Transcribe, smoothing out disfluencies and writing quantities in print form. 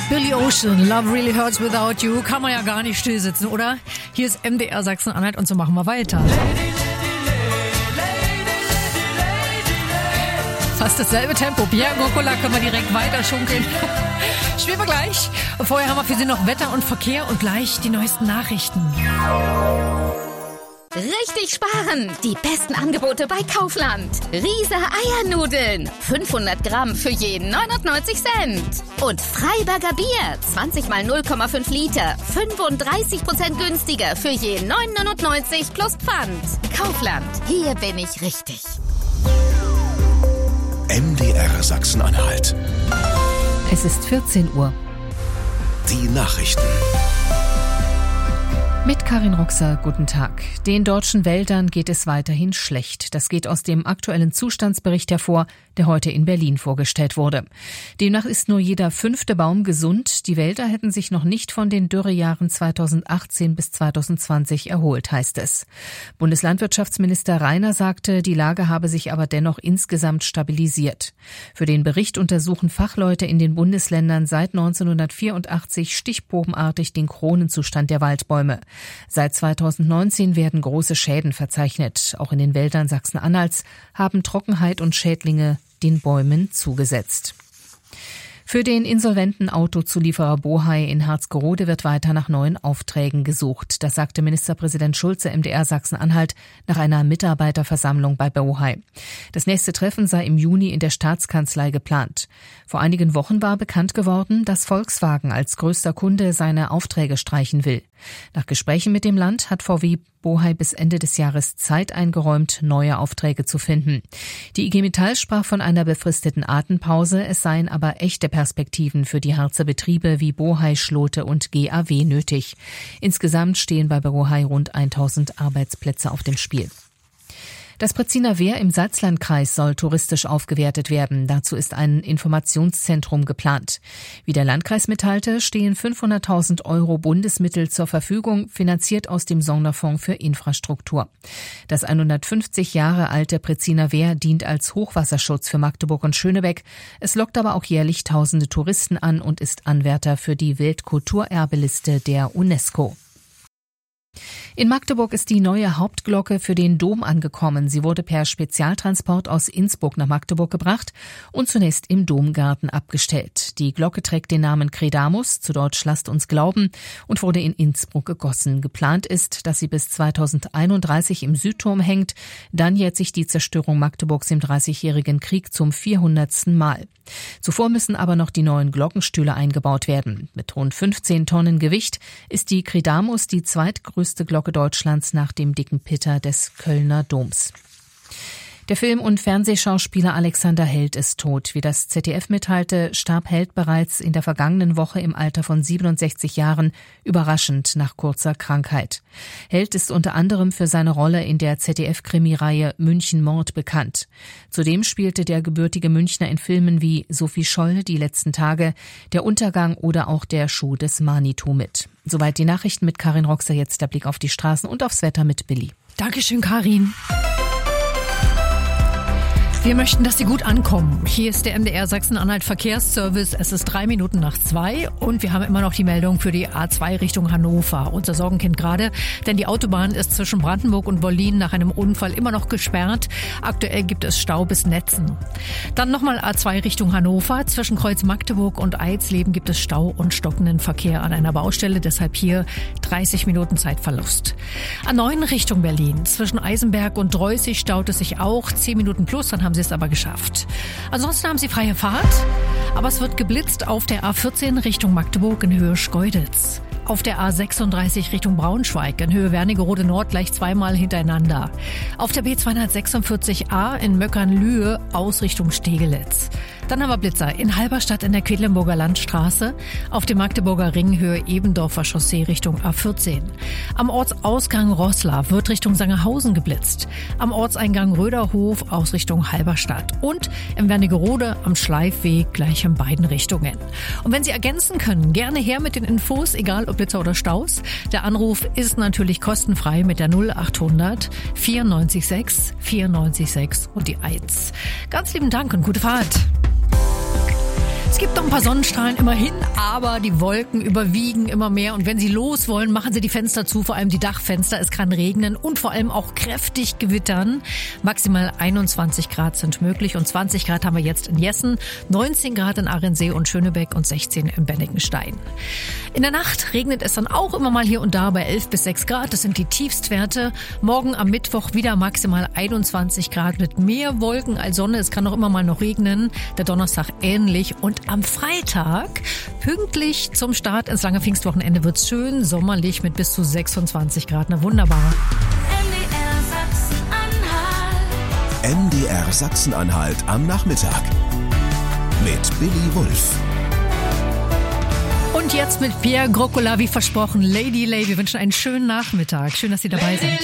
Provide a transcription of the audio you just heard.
Billy Ocean, Love Really Hurts Without You. Kann man ja gar nicht stillsitzen, oder? Hier ist MDR Sachsen-Anhalt und so machen wir weiter. Fast dasselbe Tempo. Pierre Gokula können wir direkt weiter schunkeln. Spielen wir gleich. Und vorher haben wir für Sie noch Wetter und Verkehr und gleich die neuesten Nachrichten. Richtig sparen! Die besten Angebote bei Kaufland. Riese Eiernudeln. 500 Gramm für jeden 99 Cent. Und Freiberger Bier. 20 mal 0,5 Liter. 35% günstiger für jeden 9,99 plus Pfand. Kaufland. Hier bin ich richtig. MDR Sachsen-Anhalt. Es ist 14 Uhr. Die Nachrichten. Mit Karin Roxer, guten Tag. Den deutschen Wäldern geht es weiterhin schlecht. Das geht aus dem aktuellen Zustandsbericht hervor, der heute in Berlin vorgestellt wurde. Demnach ist nur jeder 5. Baum gesund. Die Wälder hätten sich noch nicht von den Dürrejahren 2018 bis 2020 erholt, heißt es. Bundeslandwirtschaftsminister Reiner sagte, die Lage habe sich aber dennoch insgesamt stabilisiert. Für den Bericht untersuchen Fachleute in den Bundesländern seit 1984 stichprobenartig den Kronenzustand der Waldbäume. Seit 2019 werden große Schäden verzeichnet. Auch in den Wäldern Sachsen-Anhalts haben Trockenheit und Schädlinge den Bäumen zugesetzt. Für den insolventen Autozulieferer Bohai in Harzgerode wird weiter nach neuen Aufträgen gesucht. Das sagte Ministerpräsident Schulze MDR Sachsen-Anhalt nach einer Mitarbeiterversammlung bei Bohai. Das nächste Treffen sei im Juni in der Staatskanzlei geplant. Vor einigen Wochen war bekannt geworden, dass Volkswagen als größter Kunde seine Aufträge streichen will. Nach Gesprächen mit dem Land hat VW Bohai bis Ende des Jahres Zeit eingeräumt, neue Aufträge zu finden. Die IG Metall sprach von einer befristeten Atempause, es seien aber echte Perspektiven für die Harzer Betriebe wie Bohai, Schlote und GAW nötig. Insgesamt stehen bei Bohai rund 1000 Arbeitsplätze auf dem Spiel. Das Pretziner Wehr im Salzlandkreis soll touristisch aufgewertet werden. Dazu ist ein Informationszentrum geplant. Wie der Landkreis mitteilte, stehen 500.000 € Bundesmittel zur Verfügung, finanziert aus dem Sonderfonds für Infrastruktur. Das 150 Jahre alte Pretziner Wehr dient als Hochwasserschutz für Magdeburg und Schönebeck. Es lockt aber auch jährlich tausende Touristen an und ist Anwärter für die Weltkulturerbeliste der UNESCO. In Magdeburg ist die neue Hauptglocke für den Dom angekommen. Sie wurde per Spezialtransport aus Innsbruck nach Magdeburg gebracht und zunächst im Domgarten abgestellt. Die Glocke trägt den Namen Credamus, zu Deutsch Lasst uns glauben, und wurde in Innsbruck gegossen. Geplant ist, dass sie bis 2031 im Südturm hängt. Dann jährt sich die Zerstörung Magdeburgs im Dreißigjährigen Krieg zum 400. Mal. Zuvor müssen aber noch die neuen Glockenstühle eingebaut werden. Mit rund 15 Tonnen Gewicht ist die Credamus die zweitgrößte Glocke Deutschlands nach dem Dicken Pitter des Kölner Doms. Der Film- und Fernsehschauspieler Alexander Held ist tot. Wie das ZDF mitteilte, starb Held bereits in der vergangenen Woche im Alter von 67 Jahren, überraschend nach kurzer Krankheit. Held ist unter anderem für seine Rolle in der ZDF-Krimireihe München Mord bekannt. Zudem spielte der gebürtige Münchner in Filmen wie Sophie Scholl, Die letzten Tage, Der Untergang oder auch Der Schuh des Manitou mit. Soweit die Nachrichten mit Karin Roxer, jetzt der Blick auf die Straßen und aufs Wetter mit Billy. Dankeschön, Karin. Wir möchten, dass Sie gut ankommen. Hier ist der MDR Sachsen-Anhalt Verkehrsservice. Es ist 3 Minuten nach 2 und wir haben immer noch die Meldung für die A2 Richtung Hannover. Unser Sorgenkind gerade, denn die Autobahn ist zwischen Brandenburg und Wollin nach einem Unfall immer noch gesperrt. Aktuell gibt es Stau bis Netzen. Dann nochmal A2 Richtung Hannover. Zwischen Kreuz Magdeburg und Eisleben gibt es Stau und stockenden Verkehr an einer Baustelle. Deshalb hier 30 Minuten Zeitverlust. A9 Richtung Berlin. Zwischen Eisenberg und Dreußig staut es sich auch 10 Minuten plus. Dann haben Sie es aber geschafft. Ansonsten haben Sie freie Fahrt, aber es wird geblitzt auf der A14 Richtung Magdeburg in Höhe Schkeuditz. Auf der A36 Richtung Braunschweig in Höhe Wernigerode Nord gleich zweimal hintereinander. Auf der B246a in Möckern-Lühe Ausrichtung Stegelitz. Dann haben wir Blitzer in Halberstadt in der Quedlinburger Landstraße, auf dem Magdeburger Ring Höhe Ebendorfer Chaussee Richtung A14. Am Ortsausgang Roßla wird Richtung Sangerhausen geblitzt. Am Ortseingang Röderhof aus Richtung Halberstadt. Und im Wernigerode am Schleifweg gleich in beiden Richtungen. Und wenn Sie ergänzen können, gerne her mit den Infos, egal ob Blitzer oder Staus. Der Anruf ist natürlich kostenfrei mit der 0800 94 6 und die 1. Ganz lieben Dank und gute Fahrt. Es gibt noch ein paar Sonnenstrahlen immerhin, aber die Wolken überwiegen immer mehr. Und wenn Sie los wollen, machen Sie die Fenster zu, vor allem die Dachfenster. Es kann regnen und vor allem auch kräftig gewittern. Maximal 21 Grad sind möglich und 20 Grad haben wir jetzt in Jessen, 19 Grad in Ahrensee und Schönebeck und 16 in Bennigenstein. In der Nacht regnet es dann auch immer mal hier und da bei 11 bis 6 Grad. Das sind die Tiefstwerte. Morgen am Mittwoch wieder maximal 21 Grad mit mehr Wolken als Sonne. Es kann auch immer mal noch regnen. Der Donnerstag ähnlich. Und am Freitag, pünktlich zum Start ins lange Pfingstwochenende, wird es schön sommerlich mit bis zu 26 Grad. Na wunderbar. NDR Sachsen-Anhalt am Nachmittag mit Billy Wulff. Und jetzt mit Pierre Groccola, wie versprochen, Lady Lay. Wir wünschen einen schönen Nachmittag. Schön, dass Sie dabei sind.